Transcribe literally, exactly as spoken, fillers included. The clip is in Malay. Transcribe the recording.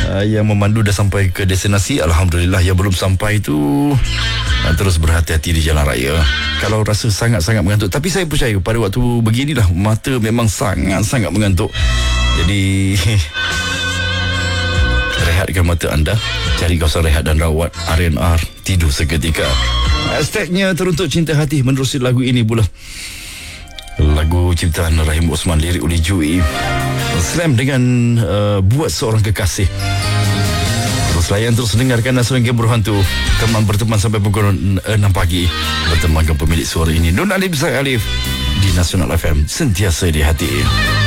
uh, yang memandu dah sampai ke destinasi. Alhamdulillah. Yang belum sampai tu uh, terus berhati-hati di jalan raya. Kalau rasa sangat-sangat mengantuk, tapi saya percaya pada waktu beginilah mata memang sangat-sangat mengantuk. Jadi rehatkan mata anda, cari kawasan rehat dan rawat, R and R, tidur seketika. Hashtagnya teruntuk cinta hati menerusi lagu ini pula. Lagu ciptaan Rahim Osman, lirik oleh Jui. Slam dengan uh, buat seorang kekasih. Terus layan, terus dengarkan Nasrul Game Berhantu. Teman berteman sampai pukul enam pagi. Bertemankan pemilik suara ini, Nun Alif Zak Alif, di Nasional F M, sentiasa di hati.